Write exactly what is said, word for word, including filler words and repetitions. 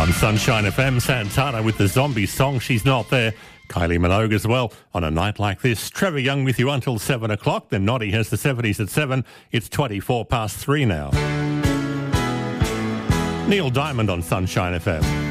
On Sunshine F M, Santana with the Zombie song, She's Not There. Kylie Minogue as well. On a night like this, Trevor Young with you until seven o'clock. Then Noddy has the seventies at seven. It's twenty-four past three now. Neil Diamond on Sunshine F M.